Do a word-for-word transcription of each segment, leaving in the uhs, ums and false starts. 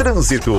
Trânsito.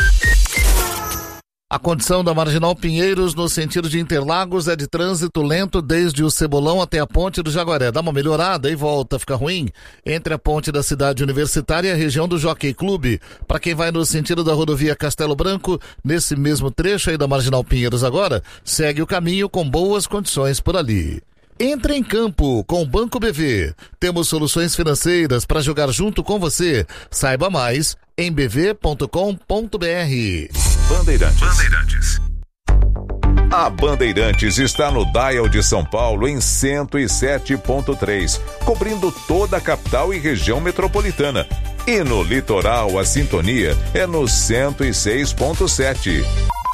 A condição da Marginal Pinheiros no sentido de Interlagos é de trânsito lento desde o Cebolão até a Ponte do Jaguaré. Dá uma melhorada e volta a ficar ruim entre a Ponte da Cidade Universitária e a região do Jockey Clube. Para quem vai no sentido da rodovia Castelo Branco, nesse mesmo trecho aí da Marginal Pinheiros agora, segue o caminho com boas condições por ali. Entre em campo com o Banco B V. Temos soluções financeiras para jogar junto com você. Saiba mais em b v ponto com ponto b r. Bandeirantes. Bandeirantes. A Bandeirantes está no Dial de São Paulo em cento e sete ponto três, cobrindo toda a capital e região metropolitana. E no litoral a sintonia é no cento e seis ponto sete.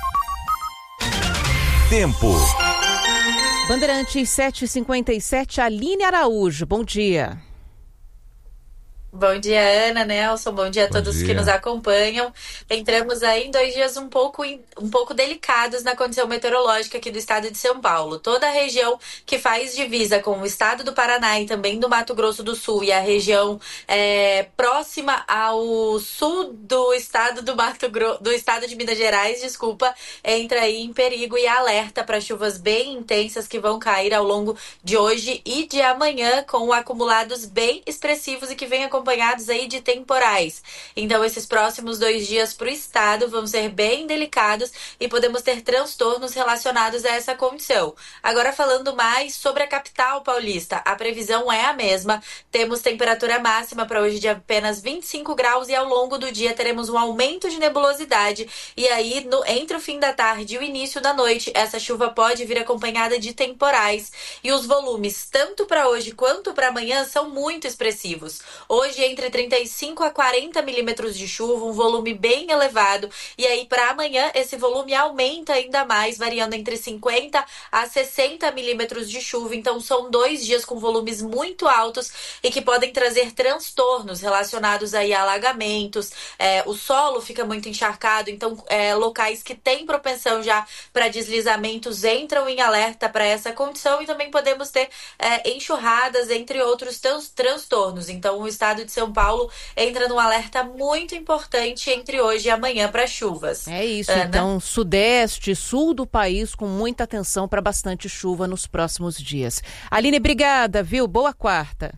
Tempo. Bandeirantes sete e cinquenta e sete, Aline Araújo, bom dia. Bom dia, Ana, Nelson, bom dia a todos dia. que nos acompanham. Entramos aí em dois dias um pouco, um pouco delicados na condição meteorológica aqui do estado de São Paulo. Toda a região que faz divisa com o estado do Paraná e também do Mato Grosso do Sul e a região é, próxima ao sul do estado do Mato Grosso, do estado de Minas Gerais, desculpa, entra aí em perigo e alerta para chuvas bem intensas que vão cair ao longo de hoje e de amanhã, com acumulados bem expressivos e que vem acompanhando acompanhados aí de temporais. Então, esses próximos dois dias para o estado vão ser bem delicados e podemos ter transtornos relacionados a essa condição. Agora, falando mais sobre a capital paulista, a previsão é a mesma. Temos temperatura máxima para hoje de apenas vinte e cinco graus e ao longo do dia teremos um aumento de nebulosidade. E aí, no, entre o fim da tarde e o início da noite, essa chuva pode vir acompanhada de temporais. E os volumes, tanto para hoje quanto para amanhã, são muito expressivos. Hoje, entre trinta e cinco a quarenta milímetros de chuva, um volume bem elevado. E aí, para amanhã, esse volume aumenta ainda mais, variando entre cinquenta a sessenta milímetros de chuva. Então, são dois dias com volumes muito altos e que podem trazer transtornos relacionados aí a alagamentos. É, o solo fica muito encharcado, então é, locais que têm propensão já para deslizamentos entram em alerta para essa condição e também podemos ter é, enxurradas, entre outros trans- transtornos. Então, o estado de São Paulo entra num alerta muito importante entre hoje e amanhã para chuvas. É isso, Ana? Então, sudeste, sul do país, com muita atenção para bastante chuva nos próximos dias. Aline, obrigada, viu? Boa quarta.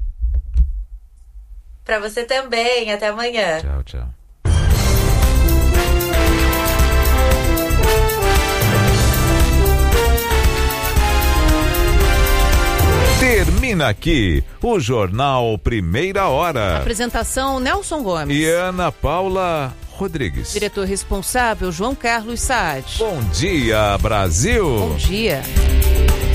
Para você também, até amanhã. Tchau, tchau. Termina aqui o Jornal Primeira Hora. Apresentação Nelson Gomes. E Ana Paula Rodrigues. Diretor responsável João Carlos Saad. Bom dia, Brasil. Bom dia.